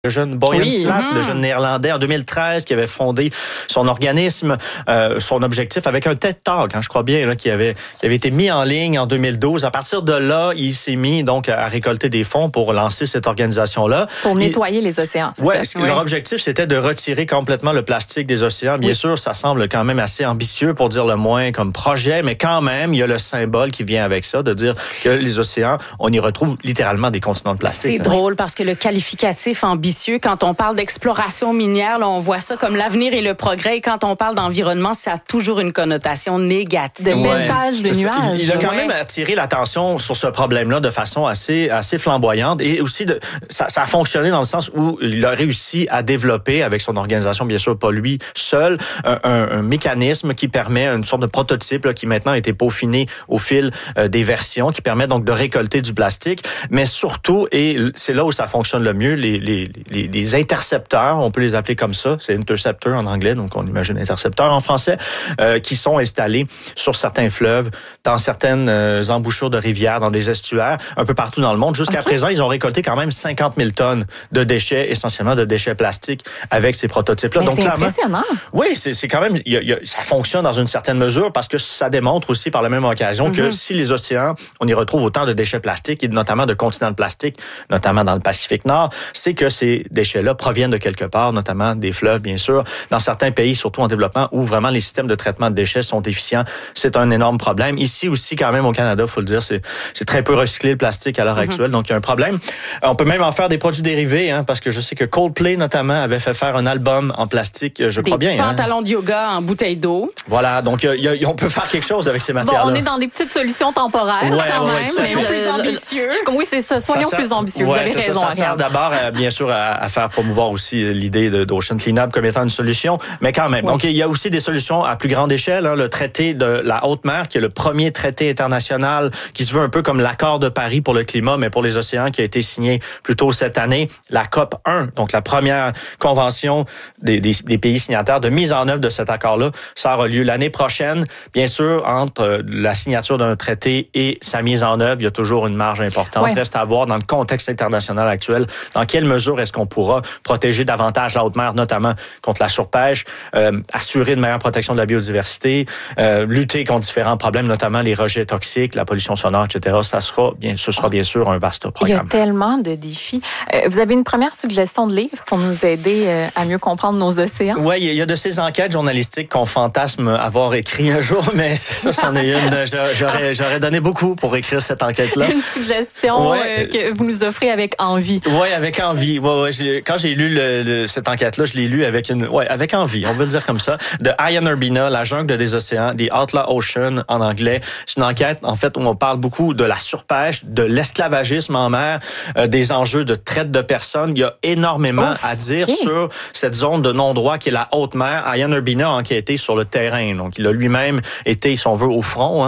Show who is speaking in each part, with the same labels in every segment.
Speaker 1: Le jeune Boyan Slat, le jeune néerlandais en 2013 qui avait fondé son organisme, son objectif avec un TED Talk, je crois bien, là, qui avait été mis en ligne en 2012. À partir de là, il s'est mis donc à récolter des fonds pour lancer cette organisation-là.
Speaker 2: Pour nettoyer les océans.
Speaker 1: Leur objectif, c'était de retirer complètement le plastique des océans. Bien sûr, ça semble quand même assez ambitieux pour dire le moins comme projet, mais quand même, il y a le symbole qui vient avec ça, de dire que les océans, on y retrouve littéralement des continents de plastique.
Speaker 3: C'est drôle parce que le qualificatif ambitieux, quand on parle d'exploration minière, là, on voit ça comme l'avenir et le progrès. Et quand on parle d'environnement, ça a toujours une connotation négative.
Speaker 2: De meltage de nuages.
Speaker 1: Il a quand même attiré l'attention sur ce problème-là de façon assez flamboyante. Et aussi, ça a fonctionné dans le sens où il a réussi à développer, avec son organisation, bien sûr, pas lui seul, un mécanisme qui permet une sorte de prototype là, qui maintenant a été peaufiné au fil des versions, qui permet donc de récolter du plastique. Mais surtout, et c'est là où ça fonctionne le mieux, les intercepteurs, on peut les appeler comme ça, c'est interceptor en anglais, donc on imagine intercepteur en français, qui sont installés sur certains fleuves, dans certaines embouchures de rivières, dans des estuaires, un peu partout dans le monde. Jusqu'à présent, ils ont récolté quand même 50 000 tonnes de déchets, essentiellement de déchets plastiques, avec ces prototypes-là.
Speaker 2: Mais donc, c'est impressionnant.
Speaker 1: Oui, c'est quand même, ça fonctionne dans une certaine mesure parce que ça démontre aussi par la même occasion que si les océans, on y retrouve autant de déchets plastiques et notamment de continents de plastique, notamment dans le Pacifique Nord, c'est que ces déchets-là proviennent de quelque part, notamment des fleuves, bien sûr. Dans certains pays, surtout en développement, où vraiment les systèmes de traitement de déchets sont déficients, c'est un énorme problème. Ici aussi, quand même, au Canada, il faut le dire, c'est très peu recyclé le plastique à l'heure actuelle, donc il y a un problème. On peut même en faire des produits dérivés, parce que je sais que Coldplay, notamment, avait fait faire un album en plastique, je crois bien.
Speaker 3: Des pantalons de yoga en bouteille d'eau.
Speaker 1: Voilà, donc on peut faire quelque chose avec ces matières-là.
Speaker 2: Bon, on est dans des petites solutions temporaires, quand même.
Speaker 3: Soyons plus ambitieux.
Speaker 2: Oui, c'est ça, soyons plus ambitieux. Vous avez raison.
Speaker 1: Ça sert d'abord, bien sûr, à faire promouvoir aussi l'idée d'Ocean Cleanup comme étant une solution, mais quand même. Donc, il y a aussi des solutions à plus grande échelle. Le traité de la haute mer, qui est le premier traité international qui se veut un peu comme l'accord de Paris pour le climat, mais pour les océans, qui a été signé plus tôt cette année. La COP 1, donc la première convention des pays signataires de mise en œuvre de cet accord-là, ça aura lieu l'année prochaine. Bien sûr, entre la signature d'un traité et sa mise en œuvre, il y a toujours une marge importante. Reste à voir dans le contexte international actuel, dans quelle mesure est-ce qu'on pourra protéger davantage la haute mer, notamment contre la surpêche, assurer une meilleure protection de la biodiversité, lutter contre différents problèmes, notamment les rejets toxiques, la pollution sonore, etc. Ce sera bien sûr un vaste programme.
Speaker 2: Il y a tellement de défis. Vous avez une première suggestion de livre pour nous aider à mieux comprendre nos océans?
Speaker 1: Oui, il y a de ces enquêtes journalistiques qu'on fantasme avoir écrit un jour, mais ça, c'en est une. J'aurais donné beaucoup pour écrire cette enquête-là.
Speaker 2: Une suggestion que vous nous offrez avec envie.
Speaker 1: Oui, avec envie. Quand j'ai lu cette enquête-là, je l'ai lu avec envie, on veut le dire comme ça, de Ian Urbina, La jungle des océans, The Outlaw Ocean en anglais. C'est une enquête, en fait, où on parle beaucoup de la surpêche, de l'esclavagisme en mer, des enjeux de traite de personnes. Il y a énormément à dire sur cette zone de non-droit qui est la haute mer. Ian Urbina a enquêté sur le terrain. Donc, il a lui-même été, si on veut, au front.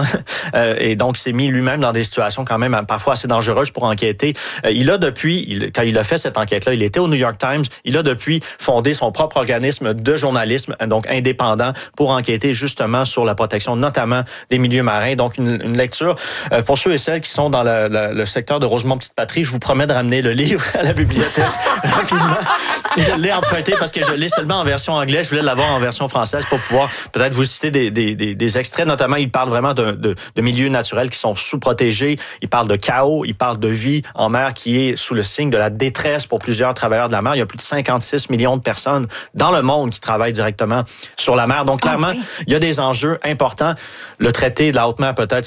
Speaker 1: Et donc, s'est mis lui-même dans des situations quand même parfois assez dangereuses pour enquêter. Il a depuis, quand il a fait cette enquête-là, il était au New York Times. Il a depuis fondé son propre organisme de journalisme, donc indépendant, pour enquêter justement sur la protection, notamment des milieux marins. Donc, une lecture pour ceux et celles qui sont dans le secteur de Rosemont-Petite-Patrie. Je vous promets de ramener le livre à la bibliothèque rapidement. Je l'ai emprunté parce que je l'ai seulement en version anglaise. Je voulais l'avoir en version française pour pouvoir peut-être vous citer des extraits. Notamment, il parle vraiment de milieux naturels qui sont sous-protégés. Il parle de chaos, il parle de vie en mer qui est sous le signe de la détresse pour plusieurs travailleurs de la mer. Il y a plus de 56 millions de personnes dans le monde qui travaillent directement sur la mer. Donc, clairement, il y a des enjeux importants. Le traité de la haute mer, peut-être,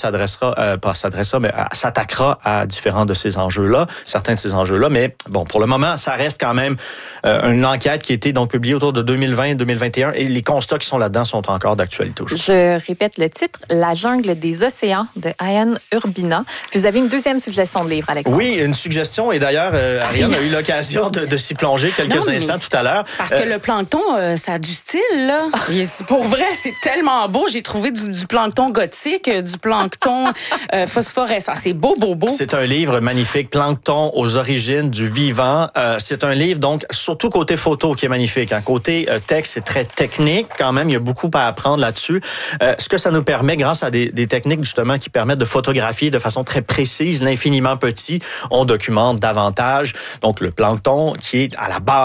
Speaker 1: s'attaquera à différents de ces enjeux-là, certains de ces enjeux-là. Mais bon, pour le moment, ça reste quand même une enquête qui a été donc publiée autour de 2020-2021 et les constats qui sont là-dedans sont encore d'actualité aujourd'hui.
Speaker 2: Je répète le titre, La jungle des océans de Ian Urbina. Puis vous avez une deuxième suggestion de livre, Alexandre.
Speaker 1: Oui, une suggestion. Et d'ailleurs, Ariane a eu l'occasion de s'y plonger quelques instants tout à l'heure.
Speaker 3: C'est parce que le plancton, ça a du style, là. Pour vrai, c'est tellement beau. J'ai trouvé du plancton gothique, du plancton phosphorescent. C'est beau. C'est
Speaker 1: un livre magnifique, Plancton aux origines du vivant. C'est un livre, donc, surtout surtout côté photo qui est magnifique. Côté texte, c'est très technique quand même. Il y a beaucoup à apprendre là-dessus. Ce que ça nous permet, grâce à des techniques justement qui permettent de photographier de façon très précise l'infiniment petit, on documente davantage. Donc, le plancton qui est à la base